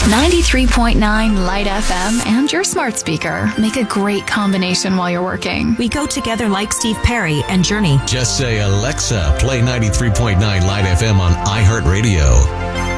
93.9 Light FM and your smart speaker make a great combination while you're working. We go together like Steve Perry and Journey. Just say, Alexa, play 93.9 Light FM on iHeartRadio.